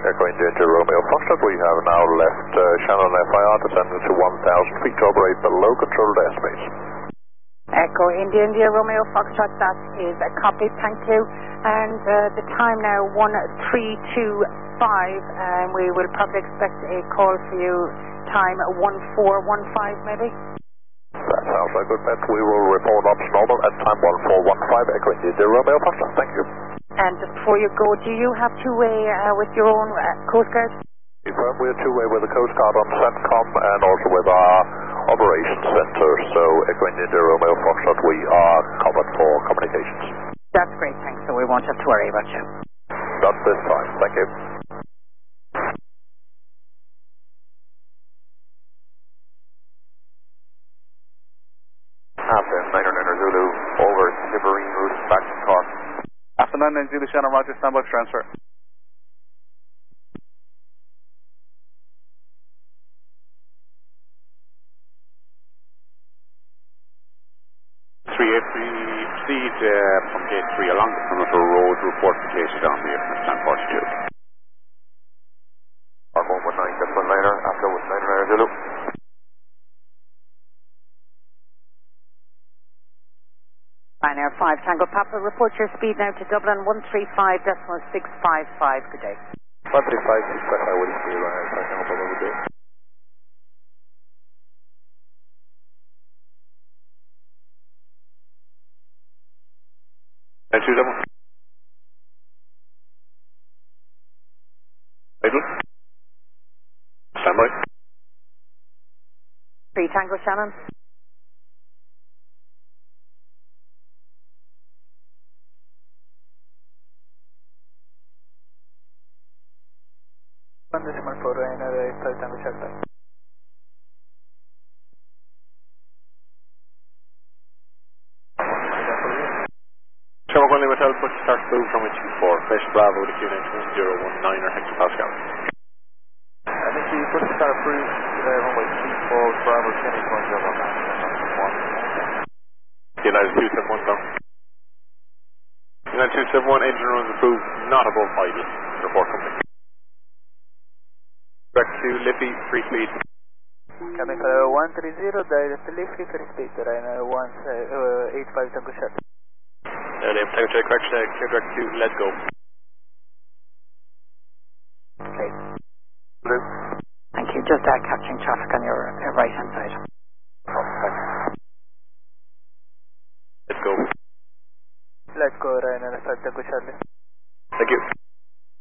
Echo India to Romeo Foxtrot. We have now left Shannon FIR descending to 1,000 feet to operate below controlled airspace. Echo India Romeo Foxtrot, that is a copy, thank you. And the time now 1325, and we will probably expect a call for you time 1415 maybe. That sounds like a good bet. We will report ops normal at time 1415 Echo India Romeo Foxtrot. Thank you. And just before you go, do you have two-way with your own Coast Guard? We're two-way with the Coast Guard on CENTCOM and also with our operations center. So Echo India Romeo Foxtrot, we are covered for communications. That's great, thanks. So we won't have to worry about you. Not this time. Thank you. After 909 Zulu, over Skibbereen route back to Cork. After 909 Zulu, Shannon, Roger, stand by for transfer. Proceed from gate 3 along the perimeter road, report located on the stand 42. Our 119, that's 19er, after 909 Zulu. Ryanair 5 Tango Papa, report your speed now to Dublin 135.655. Good day. 135.655, what is the Ryanair 5 Tango Papa, good day. Idle. Stand by. 3 Tango Shannon. Decimal 4 Ryanair 5 Tango Shelter. Sherwood William Hotel, push start move from 24. Fresh Bravo to QNH 1019 hectopascal. I think the push start approved runway 24 Bravo QNH 1019. United 271 down. United 271 engine runs approved, not above idle. Report company. Back to Liffey, free speed. Coming for 130, direct to Liffey, free speed, Ryanair 185 Tango Shelter. Tango check, correct, clear direct to, let's go. Okay. Thank you. Just catching traffic on your right hand side. Let's go. Let's go, Ryanair 5 Tango Charlie.